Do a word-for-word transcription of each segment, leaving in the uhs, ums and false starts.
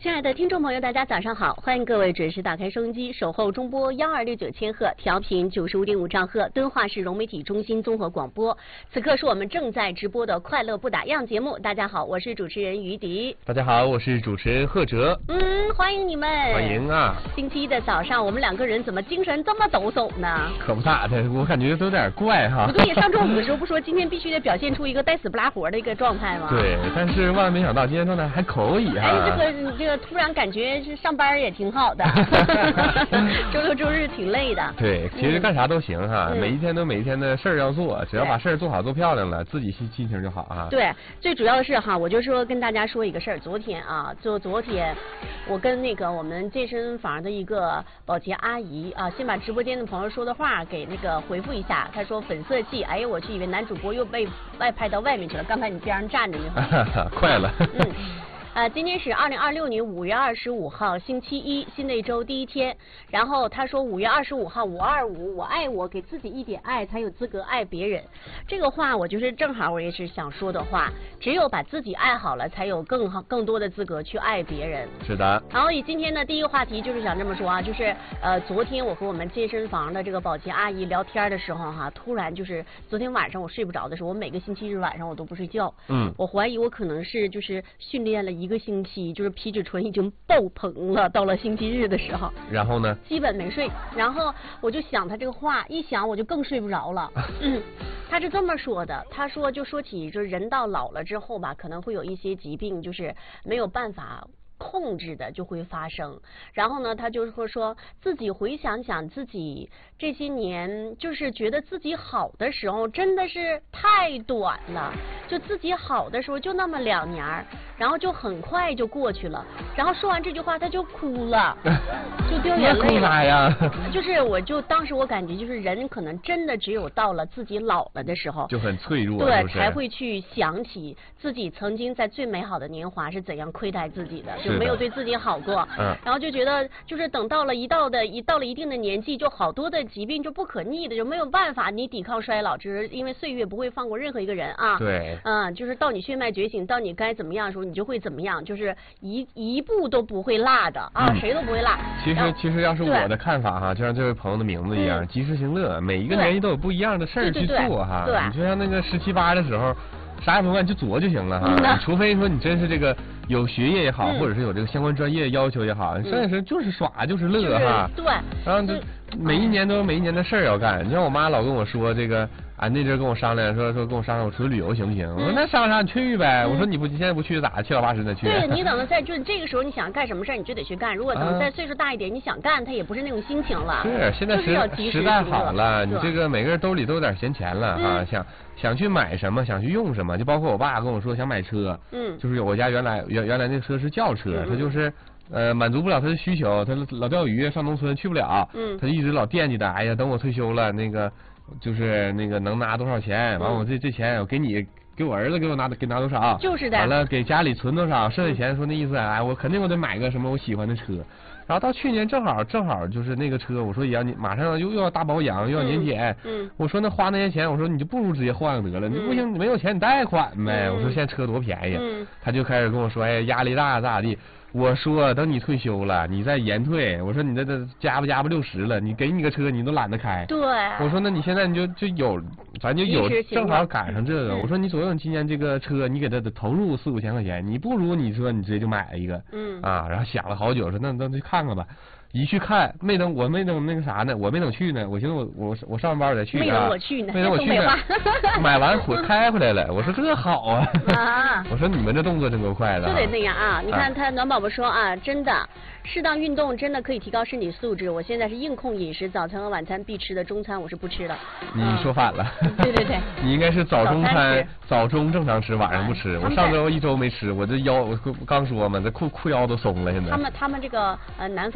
亲爱的听众朋友，大家早上好！欢迎各位准时打开收音机，守候中波幺二六九千赫，调频九十五点五兆赫，敦化市融媒体中心综合广播。此刻是我们正在直播的快乐不打烊节目。大家好，我是主持人于迪。 大家好，我是主持人贺哲。 嗯，欢迎你们。 欢迎啊！ 星期一的早上，我们两个人怎么精神这么抖擞呢？ 可不咋的，我感觉都有点怪哈。 不对，上周五的时候不说今天必须得表现出一个带死不拉活的一个状态吗？ 对，但是万万没想到今天状态还可以哈。 哎，这个这个突然感觉是上班也挺好的，周六周日挺累的。 对，其实干啥都行哈，嗯、每一天都每一天的事儿要做，只要把事儿做好做漂亮了，自己心心情就好啊。 对，最主要的是哈，我就说跟大家说一个事儿，昨天啊，就昨天我跟那个我们健身房的一个保洁阿姨啊，先把直播间的朋友说的话给那个回复一下。她说粉色系，哎呀，我去以为男主播又被外派到外面去了，刚才你边上站着呢。 快了。 嗯。呃，今天是二零二六年五月二十五号，星期一，新的一周第一天。然后他说五月二十五号五二五，我爱我，给自己一点爱，才有资格爱别人。这个话我就是正好我也是想说的话，只有把自己爱好了，才有更好更多的资格去爱别人。 是的。 然后以今天的第一个话题就是想这么说啊，就是呃，昨天我和我们健身房的这个保洁阿姨聊天的时候哈，突然就是昨天晚上我睡不着的时候，我每个星期日晚上我都不睡觉。 嗯。 我怀疑我可能是就是训练了一。一个星期就是皮质醇已经爆棚了，到了星期日的时候， 然后呢， 基本没睡，然后我就想他这个话，一想我就更睡不着了。嗯，他是这么说的，他说就说起就是人到老了之后吧，可能会有一些疾病，就是没有办法控制的就会发生。然后呢，他就会说自己回想想自己这些年，就是觉得自己好的时候真的是太短了，就自己好的时候就那么两年，然后就很快就过去了。然后说完这句话他就哭了，就掉眼泪了。 哭啥呀？ 就是我就当时我感觉就是人可能真的只有到了自己老了的时候就很脆弱， 对， 是是才会去想起自己曾经在最美好的年华是怎样亏待自己的，就没有对自己好过。 嗯， 然后就觉得就是等到了一到的一到了一定的年纪，就好多的疾病就不可逆的，就没有办法你抵抗衰老，只是因为岁月不会放过任何一个人啊。 对， 嗯，就是到你血脉觉醒，到你该怎么样的时候，你就会怎么样，就是一一步都不会落的啊，嗯、谁都不会落。 其实其实要是我的看法哈，就像这位朋友的名字一样， 嗯、 及时行乐，每一个年纪都有不一样的事儿去做哈。 对，对对你就像那个十七八的时候。啥也不干就作就行了哈，嗯、除非说你真是这个有学业也好，嗯、或者是有这个相关专业要求也好，剩下时就是耍就是乐哈。 对， 然后就每一年都有每一年的事儿要干。你像我妈老跟我说这个，啊那阵跟我商量说说跟我商量我出去旅游行不行？嗯、我说那商量啥你去呗。嗯、我说你不现在不去咋七老八十的去？ 对你等着在就是这个时候你想干什么事儿你就得去干，如果等再岁数大一点，你想干他也不是那种心情了。 是现在时时代好了，你这个每个人兜里都有点闲钱了啊， 嗯、 想。想去买什么，想去用什么，就包括我爸跟我说想买车， 嗯， 就是我家原来原原来那车是轿车， 嗯、 他就是呃满足不了他的需求，他老钓鱼上农村去不了， 嗯， 他就一直老惦记的，哎呀，等我退休了，那个就是那个能拿多少钱，完、嗯、我这这钱我给你。给我儿子给我拿给拿多少？ 就是的。 完了给家里存多少，剩下钱说那意思，哎，我肯定我得买个什么我喜欢的车。然后到去年正好正好就是那个车，我说也要你马上又又要大保养又要年检， 嗯， 我说那花那些钱，我说你就不如直接换个得了，嗯、你不行你没有钱你贷款呗。 嗯、 我说现在车多便宜， 嗯， 他就开始跟我说，哎，压力大咋地？我说等你退休了，你再延退。我说你这这加不加不六十了，你给你个车你都懒得开。 对。 我说那你现在你就就有，咱就有正好赶上这个。 嗯、 我说你左右今年这个车你给他投入四五千块钱，你不如你说你直接就买了一个。 嗯。 啊，然后想了好久，说那那去看看吧。一去看，没等我没等那个啥呢，我没等去呢，我寻思我我我上完班我再去啊， 没等我去呢， 没等我去呢，买完回开回来了，我说这好啊， 啊， 我说你们这动作真够快的， 就得那样啊！你看他暖宝宝说啊，真的适当运动真的可以提高身体素质。我现在是硬控饮食，早餐和晚餐必吃的，中餐我是不吃的。 你说反了， 对对对， 你应该是早中餐早中正常吃，晚上不吃。我上周一周没吃，我这腰我刚说嘛，这裤裤腰都松了，现在。 他们他们这个呃南方的朋友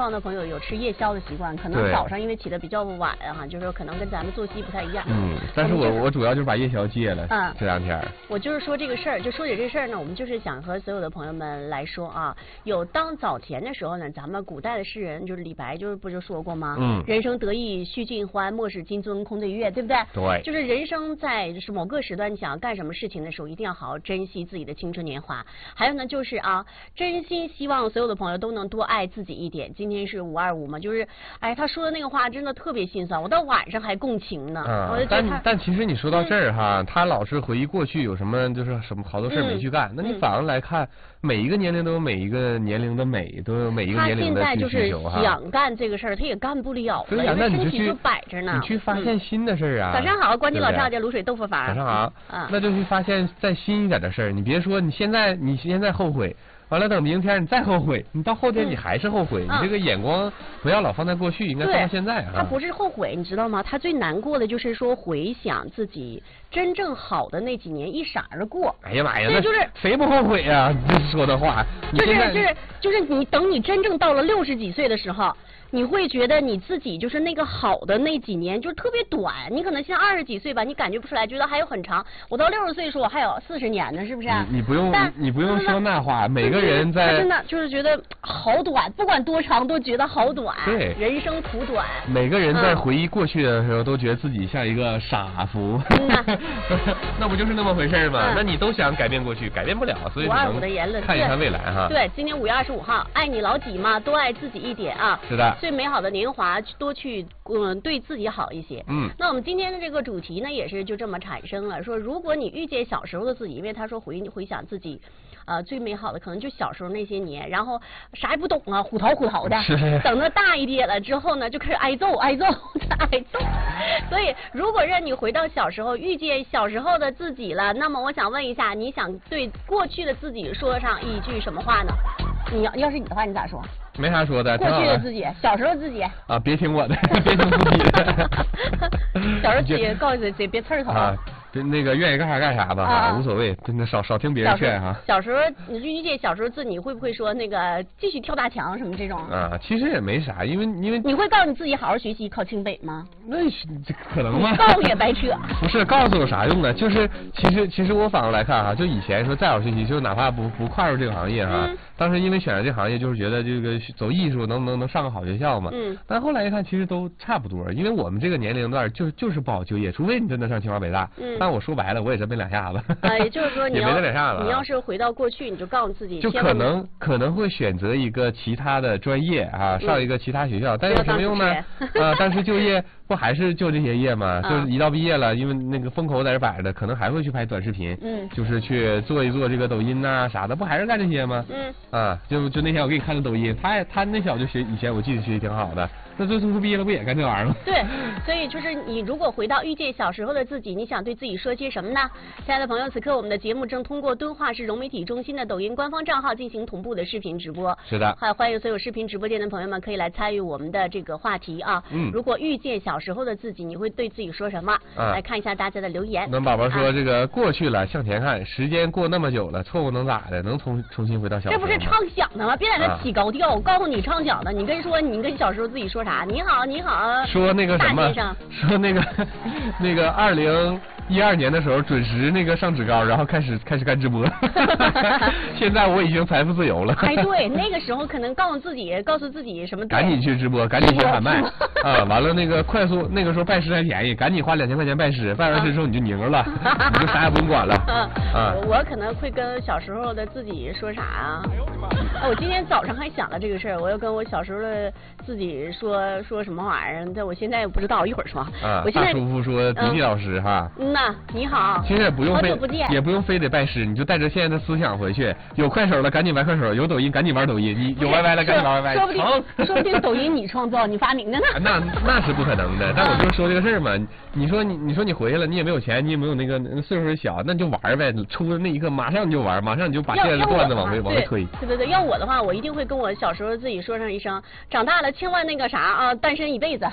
有吃夜宵的习惯，可能早上因为起得比较晚哈，就是说可能跟咱们作息不太一样。 嗯，但是我、就是、我主要就是把夜宵戒了。嗯，这两天。 我就是说这个事儿，就说起这事儿呢，我们就是想和所有的朋友们来说啊，有当早田的时候呢，咱们古代的诗人就是李白，就是不就说过吗？嗯，人生得意须尽欢，莫使金樽空对月，对不对？ 对。 就是人生在就是某个时段，你想要干什么事情的时候，一定要好好珍惜自己的青春年华。还有呢，就是啊，真心希望所有的朋友都能多爱自己一点。今天是五二五嘛，就是哎，他说的那个话真的特别心酸，我到晚上还共情呢。 嗯， 我就但但其实你说到这儿哈，嗯、他老是回忆过去有什么就是什么好多事没去干，嗯、那你反而来看，每一个年龄都有每一个年龄的美，都有每一个年龄的需求哈。他现在就是想干这个事儿，他也干不了了， 对呀，那你就去摆着呢， 你去发现新的事儿啊。 早上好，关机老赵家卤水豆腐坊。 早上好，啊，那就去发现再新一点的事儿。你别说你现在你现在后悔。完了，等明天你再后悔，你到后天你还是后悔，嗯、你这个眼光不要老放在过去，应该放在现在啊。 他不是后悔，你知道吗？他最难过的就是说回想自己真正好的那几年一闪而过。 哎呀妈呀， 那就是谁不后悔呀？这说的话， 就是就是就是你等你真正到了六十几岁的时候。你会觉得你自己就是那个好的那几年就是特别短，你可能像二十几岁吧，你感觉不出来，觉得还有很长。我到六十岁说我还有四十年呢，是不是？ 你, 你不用你你不用说那话，每个人在真的就是觉得好短，不管多长都觉得好短。 对， 人生苦短。 每个人在回忆过去的时候，都觉得自己像一个傻福。嗯、那不就是那么回事吗？嗯、那你都想改变过去，改变不了，所以五二五的言论， 看一看未来哈。 对，今年五月二十五号，爱你老几嘛，多爱自己一点啊。 是的。 最美好的年华，多去嗯对自己好一些。嗯，那我们今天的这个主题呢，也是就这么产生了。说如果你遇见小时候的自己，因为他说回回想自己，呃最美好的可能就小时候那些年，然后啥也不懂啊，虎头虎头的。等到大一点了之后呢，就开始挨揍挨揍挨揍。所以如果让你回到小时候，遇见小时候的自己了，那么我想问一下，你想对过去的自己说上一句什么话呢？你要要是你的话，你咋说？ 没啥说的， 过去的自己，小时候自己啊，别听我的，别听自己的。 小时候自己告诉自己别刺儿头啊，那个愿意干啥干啥吧，啊、无所谓，真的少少听别人劝哈。 小时候你遇见小时候自己，会不会说那个继续跳大墙什么这种？ 啊，其实也没啥，因为因为你会告诉你自己好好学习，考清北吗？ 那是这可能吗？ 告诉也白扯。 不是告诉有啥用呢？就是其实其实我反过来看哈，就以前说再好学习，就哪怕不不跨入这个行业哈。嗯，当时因为选择这行业，就是觉得这个走艺术能能能上个好学校嘛。嗯。但后来一看，其实都差不多，因为我们这个年龄段就就是不好就业，除非你真的上清华北大。嗯。但我说白了，我也是没两下子。 啊，也就是说你也没这两下子。 你要是回到过去，你就告诉自己， 就可能可能会选择一个其他的专业啊，上一个其他学校，但有什么用呢？啊，当时就业不还是就这些业吗？就是一到毕业了，因为那个风口在这摆着，可能还会去拍短视频。嗯。就是去做一做这个抖音呐啥的，不还是干这些吗？嗯。啊，就就那天我给你看的抖音，他他那小子学以前我记得学习挺好的，那最初毕业了不也干这玩意儿吗？ 对，所以就是你如果回到遇见小时候的自己，你想对自己说些什么呢？亲爱的朋友，此刻我们的节目正通过敦化市融媒体中心的抖音官方账号进行同步的视频直播。 是的。 还欢迎所有视频直播间的朋友们可以来参与我们的这个话题啊。嗯。如果遇见小时候的自己，你会对自己说什么？啊、来看一下大家的留言。 那宝宝说、啊、这个过去了向前看，时间过那么久了，错误能咋的？能重重新回到小时候吗？ 这不是畅想的吗？别在那起高调，我告诉你畅想的。你跟说你跟小时候自己说啥？你好，你好。 说那个什么？说那个那个二零一二年的时候准时那个上职高，然后开始开始干直播。现在我已经财富自由了。 哎，对，那个时候可能告诉自己，告诉自己什么？ 赶紧去直播，赶紧去喊麦啊！完了那个快速，那个时候拜师还便宜，赶紧花两千块钱拜师，拜完师之后你就赢了，你就啥也不用管了。 啊，我可能会跟小时候的自己说啥啊？我今天早上还想了这个事儿，我要跟我小时候的自己说说什么玩意儿？但我现在也不知道，一会儿说。 啊， 我现在大叔父说迪迪老师哈。 嗯呐，你好。 其实也不用非也不用非得拜师，你就带着现在的思想回去。有快手了赶紧玩快手，有抖音赶紧玩抖音，你有 Y Y 了赶紧玩 Y Y。 说不定说不定抖音你创造你发明的呢。 那那是不可能的，但我就说这个事儿嘛。你说你你说你回去了，你也没有钱，你也没有那个岁数小，那你就玩呗。你出的那一刻马上你就玩，马上你就把现在的段子往回往回推。 对对对，要我的话，我一定会跟我小时候自己说上一声，长大了千万那个啥啊，单身一辈子。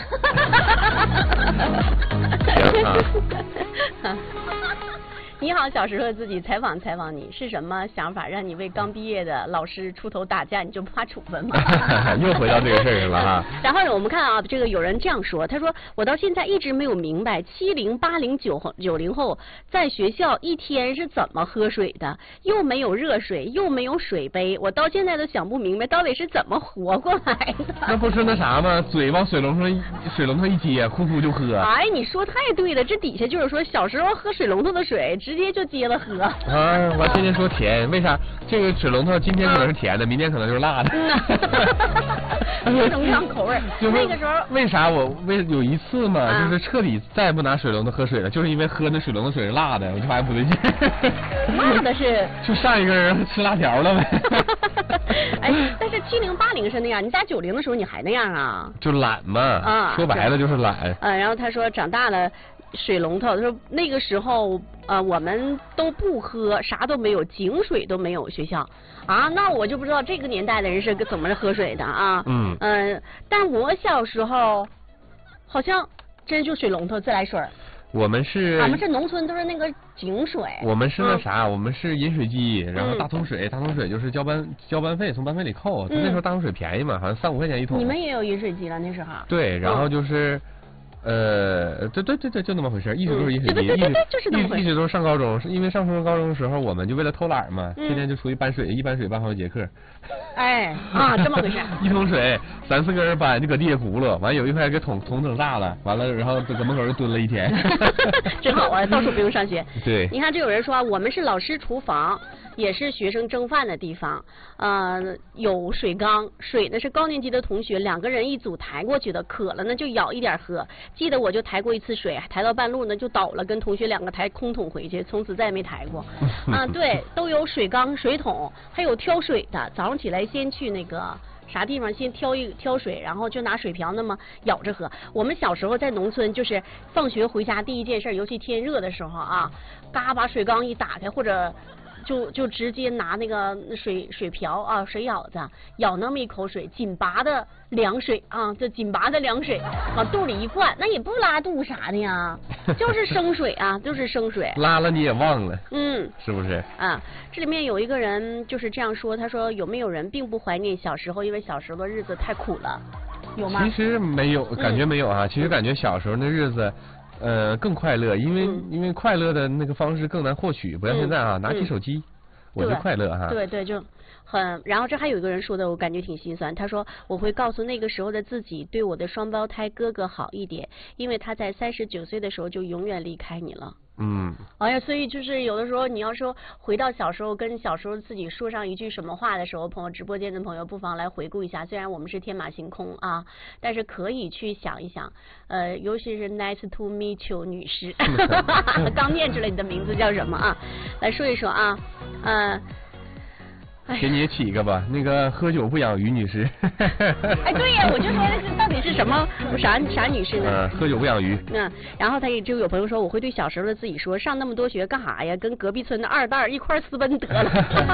你好，小时候的自己采访采访你，是什么想法让你为刚毕业的老师出头打架你就不怕处分吗？ 又回到这个事儿上了哈。 然后呢，我们看啊，这个有人这样说，他说我到现在一直没有明白七零八零九九零后在学校一天是怎么喝水的，又没有热水，又没有水杯，我到现在都想不明白到底是怎么活过来的。 那不是那啥吗？嘴往水龙头上水龙头一接，呼呼就喝。 哎，你说太对了，这底下就是说小时候喝水龙头的水直接就接了喝。 啊，我天天说甜，为啥？这个水龙头今天可能是甜的，明天可能就是辣的。 各种各样口味。那个时候为啥我为有一次嘛，啊、就是彻底再也不拿水龙头喝水了，就是因为喝那水龙头水是辣的，我就发现不对劲。 辣的是？ 就上一个人吃辣条了呗。 哎，但是七零八零是那样，你家九零的时候你还那样啊？ 就懒嘛。啊。说白了就是懒。 嗯，然后他说长大了。水龙头，他说那个时候呃我们都不喝，啥都没有，井水都没有学校啊，那我就不知道这个年代的人是怎么喝水的啊。嗯嗯、呃，但我小时候好像真就水龙头自来水。 我们是， 俺们是农村都是那个井水。 我们是那啥，嗯、我们是饮水机，然后大桶水，嗯、大桶水就是交班交班费，从班费里扣。嗯、那时候大桶水便宜嘛，好像三五块钱一桶。 你们也有饮水机了那时候？ 对，然后就是。嗯呃，对对对对，就那么回事，一直都是饮水机， 对对对对，就是那么回事。 一直都是上高中，是因为上初中高中的时候，我们就为了偷懒嘛，天天就出去搬水，一搬水搬好几节课。 哎啊，这么回事。 一桶水，三四个人搬，就搁地下轱辘，完有一回给桶桶整炸了，完了然后搁门口就蹲了一天。 真好啊，到处不用上学。 对。 你看，这有人说我们是老师厨房。也是学生蒸饭的地方，呃，有水缸，水呢是高年级的同学两个人一组抬过去的，渴了呢就舀一点喝。记得我就抬过一次水，抬到半路呢就倒了，跟同学两个抬空桶回去，从此再也没抬过。啊，对，都有水缸、水桶，还有挑水的。早上起来先去那个啥地方，先挑一挑水，然后就拿水瓢那么舀着喝。我们小时候在农村，就是放学回家第一件事，尤其天热的时候啊，嘎把水缸一打开，或者。就就直接拿那个水水瓢啊，水舀子舀那么一口水，紧拔的凉水啊，这紧拔的凉水往肚里一灌，那也不拉肚啥的呀，就是生水啊，就是生水。 拉了你也忘了， 嗯， 是不是？ 啊，这里面有一个人就是这样说，他说有没有人并不怀念小时候，因为小时候的日子太苦了，有吗？ 其实没有，感觉没有啊。嗯、其实感觉小时候那日子。呃，更快乐，因为、嗯、因为快乐的那个方式更难获取，不像现在啊，嗯、拿起手机、嗯、我就快乐哈。 对对，就很。然后这还有一个人说的，我感觉挺心酸。他说我会告诉那个时候的自己，对我的双胞胎哥哥好一点，因为他在三十九岁的时候就永远离开你了。嗯，哎呀，所以就是有的时候你要说回到小时候，跟小时候自己说上一句什么话的时候，朋友直播间的朋友不妨来回顾一下。虽然我们是天马行空啊，但是可以去想一想，呃，尤其是 Nice to meet you 女士，刚念出来你的名字叫什么啊？来说一说啊，呃。 给你也起一个吧，那个喝酒不养于女士。 哎，对呀，我就说这到底是什么啥啥女士呢？ 嗯，喝酒不养鱼。 嗯，然后他也就有朋友说，我会对小时候的自己说，上那么多学干啥呀？跟隔壁村的二蛋一块私奔得了。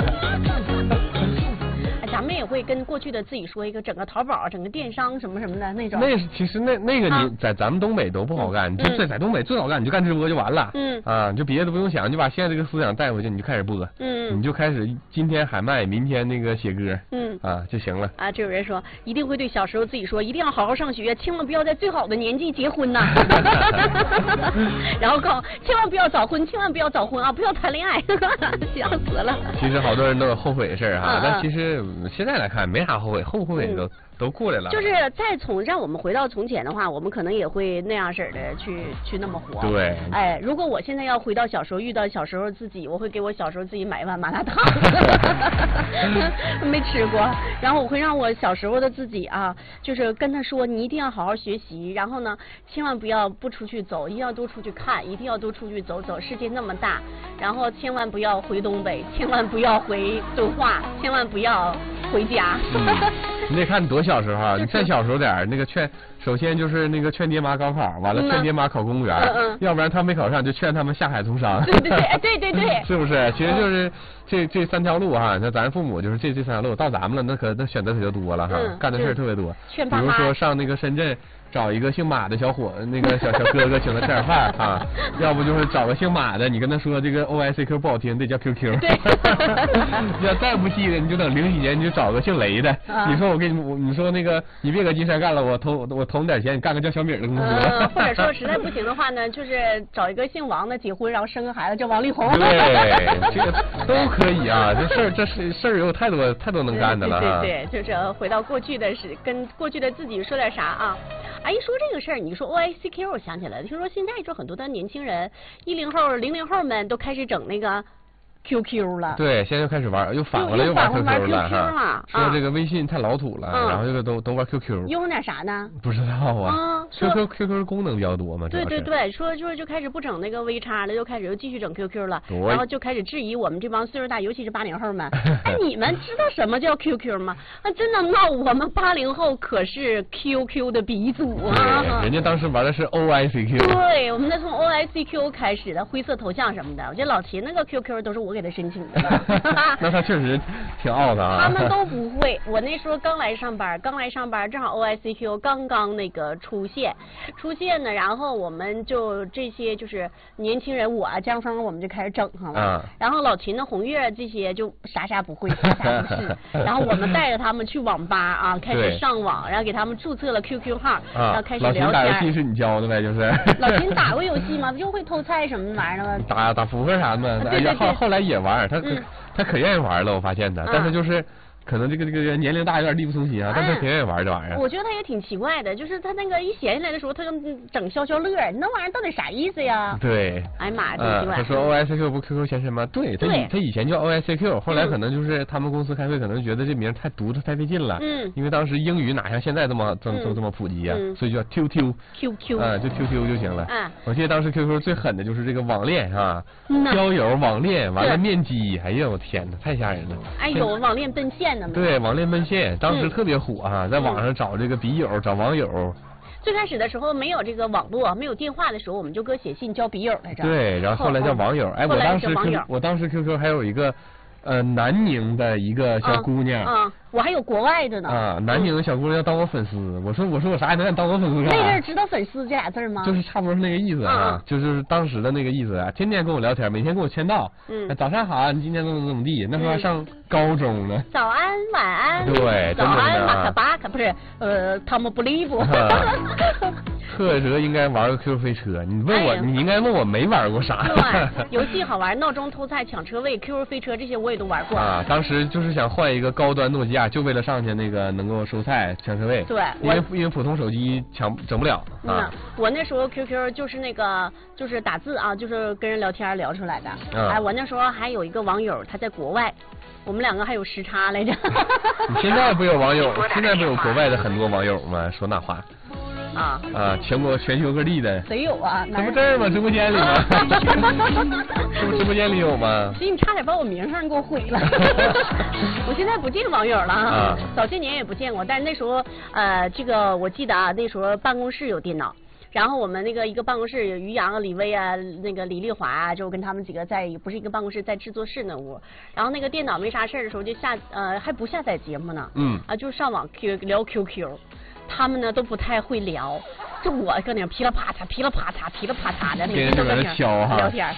咱们也会跟过去的自己说一个整个淘宝、整个电商什么什么的那种。 那是其实那那个你、啊、在咱们东北都不好干，嗯、就在在东北最好干，你就干直播就完了。嗯啊，就别的都不用想，你就把现在这个思想带回去，你就开始播。嗯，你就开始今天喊麦，明天那个写歌。嗯啊就行了。 啊，这有人说一定会对小时候自己说，一定要好好上学，千万不要在最好的年纪结婚呐。然后告千万不要早婚，千万不要早婚啊，不要谈恋爱，想死了。 其实好多人都有后悔的事儿哈，但其实。现在来看没啥后悔，后不后悔都、嗯、都过来了。 就是再从让我们回到从前的话，我们可能也会那样式的去去那么活。 对。 哎，如果我现在要回到小时候，遇到小时候自己，我会给我小时候自己买一碗麻辣烫。没吃过。然后我会让我小时候的自己啊，就是跟他说，你一定要好好学习，然后呢，千万不要不出去走，一定要多出去看，一定要多出去走走，世界那么大。然后千万不要回东北，千万不要回遵化，千万不要回家。 嗯、你得看你多小时候啊！你再小时候点儿，那个劝，首先就是那个劝爹妈高考，完了劝爹妈考公务员，嗯嗯、要不然他没考上就劝他们下海从商。 对对对，对对对， 是不是？其实就是这这三条路哈，那咱父母就是这这三条路，到咱们了，那可那选择可就多了哈，嗯、干的事儿特别多。 劝爸妈，比如说上那个深圳。 找一个姓马的小伙，那个小小哥哥请他吃点饭啊，要不就是找个姓马的，你跟他说这个 O I C Q 不好听，得叫 Q Q。对。要再不济的，你就等零几年你就找个姓雷的，啊、你说我给你，我你说那个你别搁金山干了，我投我投你点钱，你干个叫小米的公司。 呃、或者说实在不行的话呢，就是找一个姓王的结婚，然后生个孩子叫王力宏。 对，这个都可以啊，这事儿这事事儿有太多太多能干的了。 对对对，就是回到过去的是跟过去的自己说点啥啊？哎，一说这个事儿，你说 O I C Q， 我想起来了，听说现在就很多的年轻人，一零后、零零后们都开始整那个。Q Q 了， 对，现在又开始玩，又反过来又玩 Q Q 了哈。 说这个微信太老土了， 嗯、 然后这个都都玩 Q Q。 用点啥呢？ 不知道啊。Q Q Q Q 功能比较多嘛。 对对对，说说就开始不整那个 V 叉了，又开始又继续整 Q Q 了，然后就开始质疑我们这帮岁数大，尤其是八零后们。哎，你们知道什么叫 Q Q 吗？啊，真的闹，我们八零后可是 Q Q 的鼻祖啊！ 人家当时玩的是 O I C Q。 对，我们那从 O I C Q 开始的灰色头像什么的，我觉得老秦那个 Q Q 都是我给他申请的。 那他确实挺傲的啊。 他们都不会。我那时候刚来上班，刚来上班，正好 O I C Q 刚刚那个出现，出现呢，然后我们就这些就是年轻人，我江峰我们就开始整上了。嗯。然后老秦的红月这些就啥啥不会，啥啥不是。然后我们带着他们去网吧啊，开始上网，然后给他们注册了 Q Q 号，然后开始聊天。 老秦打游戏是你教的呗，就是。 老秦打过游戏吗？不就会偷菜什么玩意儿吗？ 打打扑克啥的。对对对。后后来也玩，他。嗯他可愿意玩了，我发现的，但是就是。可能这个这个年龄大有点力不从心啊，但是挺愿意玩这玩意儿。 我觉得他也挺奇怪的，就是他那个一闲下来的时候，他就整消消乐，那玩意儿到底啥意思呀？ 对。 哎呀妈呀，挺奇怪。 他说 O I C Q 不 Q Q 前身吗？对，他以他以前叫 O I C Q， 后来可能就是他们公司开会，可能觉得这名太读的太费劲了。嗯。因为当时英语哪像现在这么这么这么这么普及啊，所以叫 Q Q。 Q Q。 啊，就 Q Q 就行了。嗯。我记得当时 Q Q 最狠的就是这个网恋啊，交友网恋完了面基，哎呀我天哪，太吓人了。 哎有网恋奔现的吗？ 对，网恋奔现当时特别火啊，在网上找这个笔友，找网友。 最开始的时候没有这个网络，没有电话的时候，我们就搁写信交笔友来着。 对，然后后来叫网友。哎，我当时我当时 Q Q 还有一个呃南宁的一个小姑娘。 啊，我还有国外的呢。 啊，南宁的小姑娘要当我粉丝，我说我说我啥也能让你当我粉丝干。 那阵知道粉丝这俩字吗？ 就是差不多是那个意思啊，就是当时的那个意思啊，天天跟我聊天，每天跟我签到。嗯。早上好，你今天怎么怎么地？那时候还上高中呢。 早安，晚安。 对， 早安，马克巴克不是呃，他们不离不。 特哲应该玩个 Q Q 飞车，你问我，你应该问我没玩过啥。 对，游戏好玩，闹钟偷菜、抢车位、Q Q 飞车这些我也都玩过。 啊，当时就是想换一个高端诺基亚，就为了上去那个能够收菜、抢车位。 对， 因为因为普通手机抢整不了。 嗯，我那时候 Q Q 就是那个就是打字啊，就是跟人聊天聊出来的。哎，我那时候还有一个网友，他在国外。我们两个还有时差来着。 你现在不有网友？现在不有国外的很多网友吗？说那话。 啊啊！全国全球各地的。 谁有啊？ 这不这儿吗？直播间里吗？这不直播间里有吗？ 所以你差点把我名声给我毁了。我现在不见网友了啊，早些年也不见过，但是那时候呃，这个我记得啊，那时候办公室有电脑。然后我们那个一个办公室有于洋啊、李薇啊、那个李丽华啊，就跟他们几个在不是一个办公室，在制作室那屋。然后那个电脑没啥事的时候就下呃还不下载节目呢，嗯啊就上网 Q 聊 Q Q， 他们呢都不太会聊，就我搁那噼里啪嚓、噼里啪嚓、噼里啪嚓的， 天天搁那敲哈聊天。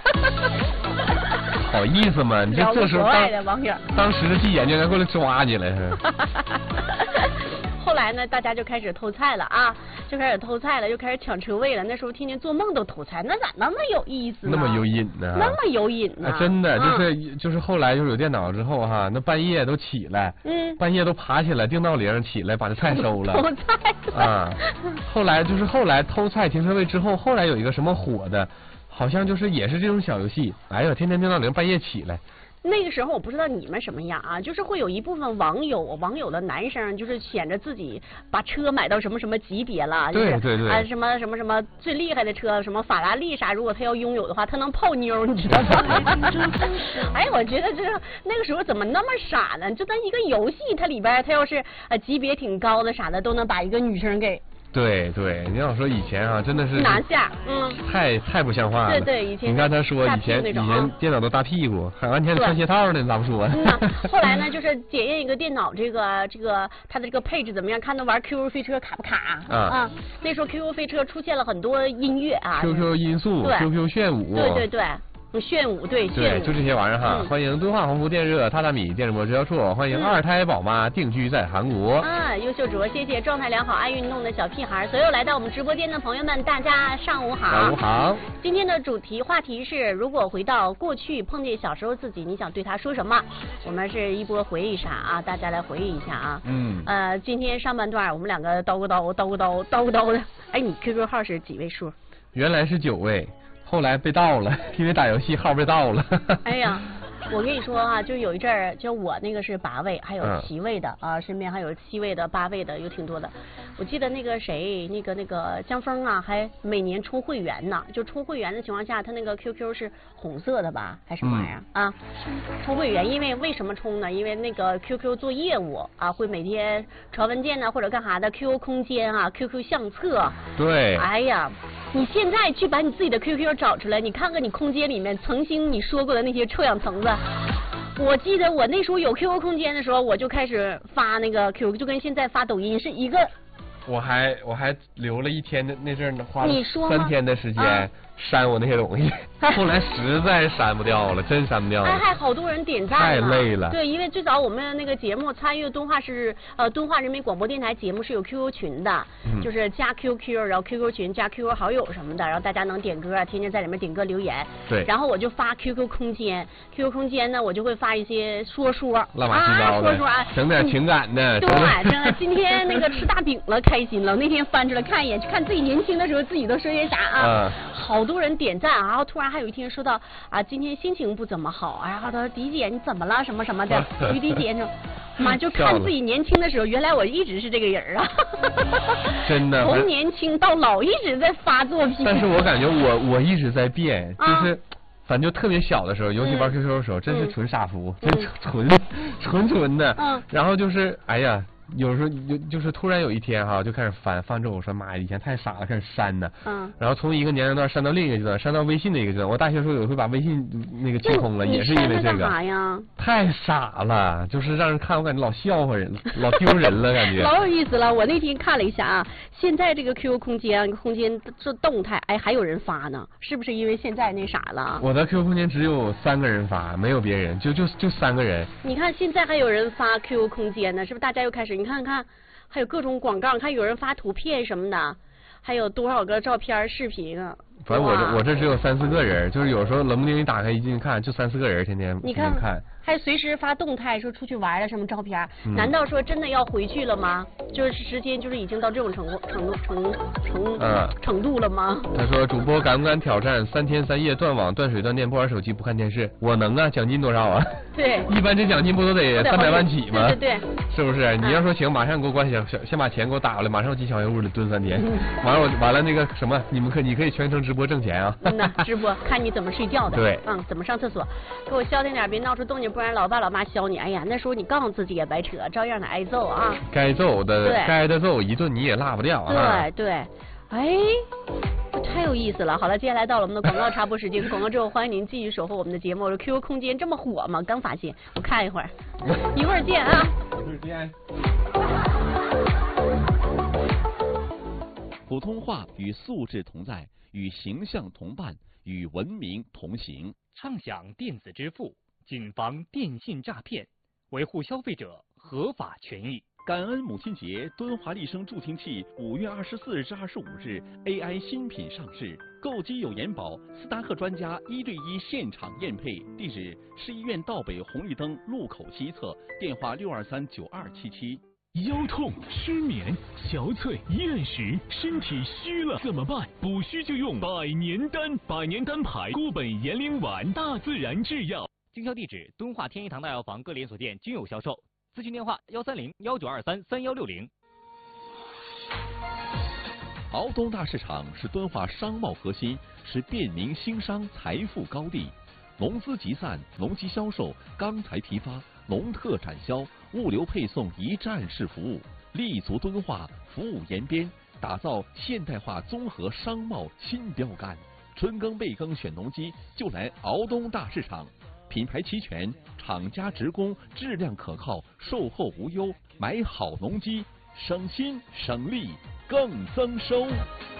好意思吗？你这这时候当当时的地眼就该过来抓你了是。 后来呢，大家就开始偷菜了啊，就开始偷菜了，又开始抢车位了。那时候天天做梦都偷菜，那咋那么有意思呢？ 那么有瘾呢？ 那么有瘾呢？ 啊、真的，就是、嗯、就是后来就是有电脑之后哈，那半夜都起来，嗯，半夜都爬起来定闹铃起来把这菜收了。 偷菜啊！后来就是后来偷菜停车位之后，后来有一个什么火的，好像就是也是这种小游戏。哎呀，天天定闹铃，半夜起来。 那个时候我不知道你们什么样啊，就是会有一部分网友网友的男生就是显着自己把车买到什么什么级别了， 对对对， 啊什么什么什么最厉害的车，什么法拉利啥，如果他要拥有的话，他能泡妞，你知道吗？哎，我觉得这那个时候怎么那么傻呢？就在一个游戏，它里边它要是呃级别挺高的啥的，都能把一个女生给对对，你要说以前啊，真的是拿下，嗯， 太太不像话了。 对对，以前你看他说以前以前电脑都大屁股，还完全穿鞋套呢，咋不说？ 嗯呐，后来呢，就是检验一个电脑这个这个它的这个配置怎么样，看它玩 Q Q 飞车卡不卡啊？啊，那时候 Q Q 飞车出现了很多音乐啊 ，Q Q 音速 ，Q Q 炫舞， 对对对。炫舞对， 对，就这些玩意儿哈。 嗯、 欢迎敦化鸿福电热榻榻米电视膜直销处，欢迎二胎宝妈定居在韩国。 啊，优秀主播，谢谢状态良好、爱运动的小屁孩，所有来到我们直播间的朋友们，大家上午好。 上午好。 今天的主题话题是：如果回到过去碰见小时候自己，你想对他说什么？我们是一波回忆杀啊，大家来回忆一下啊。 嗯。 呃，今天上半段我们两个叨咕叨叨咕叨叨咕叨的。哎，你 Q Q 号是几位数？ 原来是九位。后来被盗了，因为打游戏号被盗了。 哎呀，我跟你说啊，就有一阵儿，就我那个是八位，还有七位的、嗯、啊，身边还有七位的、八位的，有挺多的。我记得那个谁，那个那个江峰啊，还每年充会员呢。就充会员的情况下，他那个 Q Q 是红色的吧，还是什么玩意儿、嗯、啊？充会员，因为为什么充呢？因为那个 Q Q 做业务啊，会每天传文件呢，或者干啥的 ，Q Q 空间啊 ，Q Q 相册。 对。 哎呀。你现在去把你自己的 Q Q 找出来，你看看你空间里面曾经你说过的那些臭氧层子。我记得我那时候有 Q Q 空间的时候，我就开始发那个 Q Q， 就跟现在发抖音是一个。 我还我还留了一天的那阵儿，花了三天的时间。 啊删我那些东西，后来实在删不掉了，真删不掉了。 哎，还好多人点赞， 太累了。 对，因为最早我们那个节目参与敦化是呃敦化人民广播电台节目是有 Q Q 群的，嗯、就是加 Q Q， 然后 Q Q 群加 Q Q 好友什么的，然后大家能点歌啊，天天在里面点歌留言。 对。 然后我就发 Q Q 空间 ，Q Q 空间呢，我就会发一些说说， 乱七八糟的， 啊、说说啊， 整点情感的。 对，真的，今天那个吃大饼了，开心了。那天翻出来看一眼，看自己年轻的时候自己都说些啥啊？嗯、好多人点赞啊。然后突然还有一天说到啊，今天心情不怎么好，然后他说迪姐你怎么了什么什么的，于迪姐说，妈就看自己年轻的时候，原来我一直是这个人啊， 真的， 从年轻到老一直在发作品。 但是我感觉我我一直在变，就是。啊反正就特别小的时候，尤其玩 Q Q 的时候，嗯、真是纯傻福，嗯、真纯纯纯的。嗯。然后就是，哎呀，有时候就就是突然有一天哈，就开始翻翻之后，我说妈呀，以前太傻了，开始删呢。嗯。然后从一个年龄段删到另一个阶段，删到微信的一个阶段。我大学时候有一回把微信那个清空了，也是因为这个。 啥呀？ 太傻了，就是让人看我感觉老笑话人，老丢人了感觉。 老有意思了，我那天看了一下啊，现在这个 Q Q 空间空间这动态，哎，还有人发呢，是不是因为现在那啥了？ 我的 Q Q 空间只有三个人发，没有别人，就就就三个人。 你看现在还有人发 Q Q 空间呢，是不是大家又开始？你看看，还有各种广告，看有人发图片什么的，还有多少个照片、视频啊？ 反正我这我这只有三四个人，就是有时候冷不丁一打开一进去看，就三四个人，天天你看看， 还随时发动态说出去玩了什么照片，嗯、难道说真的要回去了吗？就是时间就是已经到这种程度程度程程嗯程度了吗？ 他说主播敢不敢挑战三天三夜断网断水断电不玩手机不看电视？我能啊，奖金多少啊？ 对， 一般这奖金不都得三百万起吗？ 对对对， 是不是？你要说行，马上给我关小小，先把钱给我打过来，马上我进小黑屋里蹲三天，完了我完了那个什么，你们可你可以全程直播挣钱啊。 嗯呐，直播看你怎么睡觉的， 对， 嗯，怎么上厕所，给我消停点，别闹出动静，不然老爸老妈削你。哎呀，那时候你告诉自己也白扯，照样得挨揍啊。 该揍的，该的揍一顿你也落不掉啊。 对对，哎，太有意思了。好了，接下来到了我们的广告插播时间，广告之后欢迎您继续守候我们的节目。我说 Q Q 空间这么火吗？刚发现，我看一会儿，一会儿见啊。 一会儿见。 普通话与素质同在，与形象同伴，与文明同行。 畅享电子支付，谨防电信诈骗，维护消费者合法权益。 感恩母亲节，敦华丽声助听器五月二十四日至二十五日 A I 新品上市，购机有延保，斯达克专家一对一现场验配。地址：市医院道北红绿灯路口西侧，电话六二三九二七七。 腰痛、失眠、憔悴、厌食，身体虚了怎么办？补虚就用百年丹，百年丹牌固本延龄丸，大自然制药。 经销地址：敦化天一堂大药房各连锁店均有销售。咨询电话：幺三零幺九二三三幺六零。 敖东大市场是敦化商贸核心，是便民兴商财富高地。农资集散、农机销售、钢材批发、农特产销、物流配送一站式服务，立足敦化，服务延边。 打造现代化综合商贸新标杆。春耕备耕选农机就来敖东大市场，品牌齐全，厂家直供，质量可靠，售后无忧。买好农机，省心省力更增收。